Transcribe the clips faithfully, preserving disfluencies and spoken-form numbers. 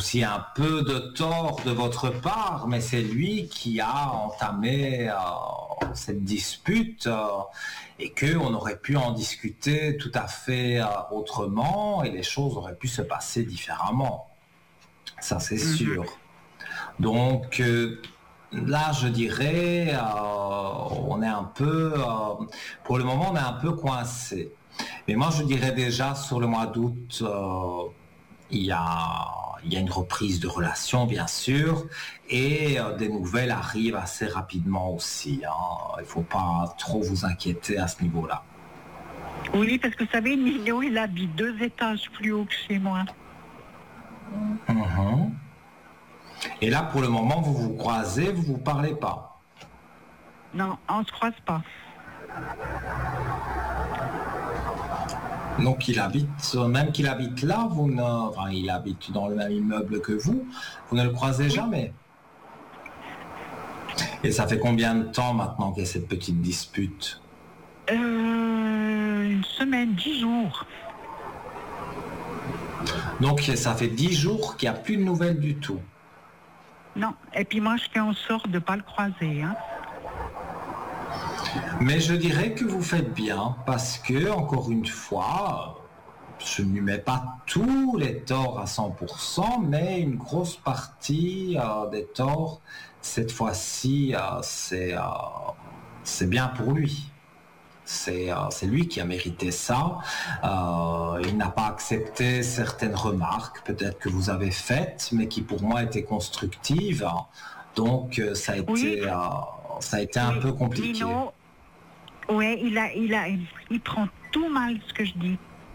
aussi un peu de tort de votre part, mais c'est lui qui a entamé euh, cette dispute euh, et qu'on aurait pu en discuter tout à fait euh, autrement et les choses auraient pu se passer différemment. Ça, c'est Mhm. sûr. Donc euh, là, je dirais, euh, on est un peu, euh, pour le moment, on est un peu coincé. Mais moi, je dirais déjà sur le mois d'août, euh, il y a, il y a une reprise de relations, bien sûr, et euh, des nouvelles arrivent assez rapidement aussi. Hein. Il ne faut pas trop vous inquiéter à ce niveau-là. Oui, parce que vous savez, Nino, il habite deux étages plus haut que chez moi. Mmh. Et là, pour le moment, vous vous croisez, vous vous parlez pas. Non, on ne se croise pas. Donc il habite, même qu'il habite là, vous ne, enfin, il habite dans le même immeuble que vous, vous ne le croisez Oui. jamais. Et ça fait combien de temps maintenant qu'il y a cette petite dispute? Euh, une semaine, dix jours. Donc ça fait dix jours qu'il n'y a plus de nouvelles du tout. Non, et puis moi, je fais en sorte de ne pas le croiser. Hein. Mais je dirais que vous faites bien, parce que, encore une fois, je ne lui mets pas tous les torts à cent pour cent, mais une grosse partie euh, des torts, cette fois-ci, euh, c'est, euh, c'est bien pour lui. C'est, euh, c'est lui qui a mérité ça. Euh, il n'a pas accepté certaines remarques, peut-être que vous avez faites, mais qui pour moi étaient constructives. Donc ça a été, Oui. euh, ça a été un Oui, peu compliqué. Nino, ouais, il a, il a, il prend tout mal ce que je dis.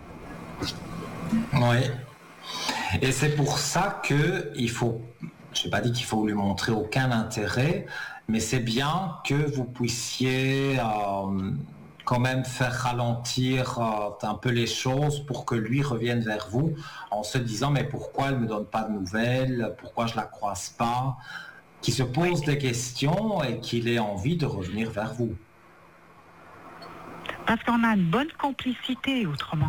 Oui. Et c'est pour ça que il faut. Je n'ai pas dit qu'il faut lui montrer aucun intérêt, mais c'est bien que vous puissiez euh, quand même faire ralentir euh, un peu les choses pour que lui revienne vers vous en se disant mais pourquoi elle me donne pas de nouvelles, pourquoi je la croise pas, qu'il se pose des questions et qu'il ait envie de revenir vers vous. Parce qu'on a une bonne complicité autrement.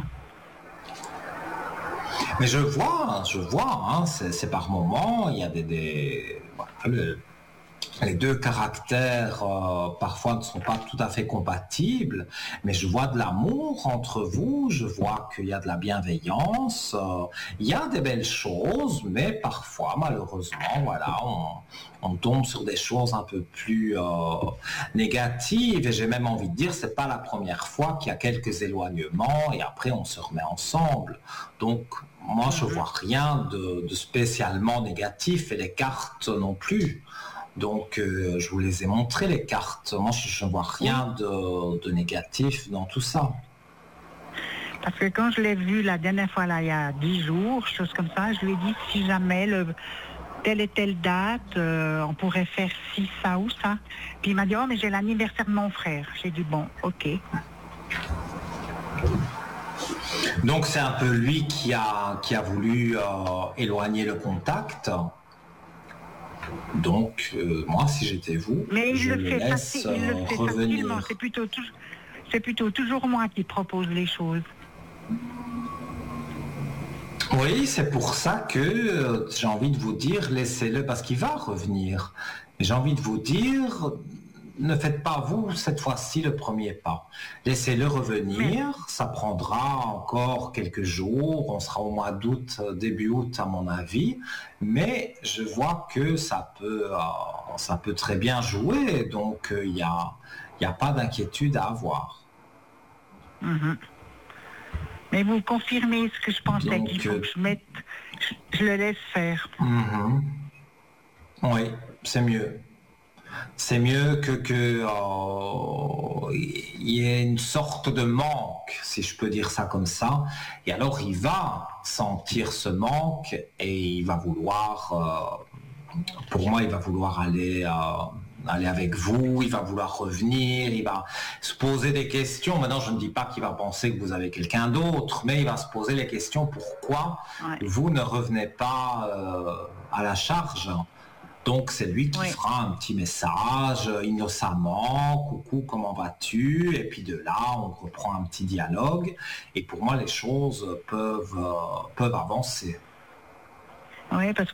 Mais je vois, je vois, hein, c'est, c'est par moments, il y a des, des voilà, le, les deux caractères euh, parfois ne sont pas tout à fait compatibles, mais je vois de l'amour entre vous, je vois qu'il y a de la bienveillance, euh, il y a des belles choses, mais parfois malheureusement, voilà, on, on tombe sur des choses un peu plus euh, négatives, et j'ai même envie de dire, c'est pas la première fois qu'il y a quelques éloignements, et après on se remet ensemble. Donc moi je vois rien de, de spécialement négatif, et les cartes non plus. Donc, euh, je vous les ai montrées, les cartes. Moi, je ne vois rien de, de négatif dans tout ça. Parce que quand je l'ai vu la dernière fois, là, il y a dix jours, chose comme ça, je lui ai dit, si jamais, le, telle et telle date, euh, on pourrait faire ci, ça ou ça. Puis il m'a dit, oh, mais j'ai l'anniversaire de mon frère. J'ai dit, bon, ok. Donc, c'est un peu lui qui a, qui a voulu euh, éloigner le contact. Donc, euh, moi, si j'étais vous, mais je il le, le fait laisse facile, il le fait revenir. facilement. C'est plutôt, c'est plutôt toujours moi qui propose les choses. Oui, c'est pour ça que euh, j'ai envie de vous dire, laissez-le, parce qu'il va revenir. Et j'ai envie de vous dire, ne faites pas vous, cette fois-ci, le premier pas. Laissez-le revenir, mais... ça prendra encore quelques jours, on sera au mois d'août, début août à mon avis, mais je vois que ça peut, euh, ça peut très bien jouer, donc il euh, n'y a, y a pas d'inquiétude à avoir. Mm-hmm. Mais vous confirmez ce que je pensais donc, qu'il faut euh... que je mette, je, je le laisse faire. Mm-hmm. Oui, c'est mieux. C'est mieux que que euh, y ait une sorte de manque, si je peux dire ça comme ça. Et alors il va sentir ce manque et il va vouloir, euh, pour moi, il va vouloir aller euh, aller avec vous. Il va vouloir revenir. Il va se poser des questions. Maintenant, je ne dis pas qu'il va penser que vous avez quelqu'un d'autre, mais il va se poser les questions pourquoi ouais. vous ne revenez pas euh, à la charge. Donc c'est lui qui oui. fera un petit message euh, innocemment, coucou, comment vas-tu? Et puis de là, on reprend un petit dialogue. Et pour moi, les choses peuvent, euh, peuvent avancer. Oui, parce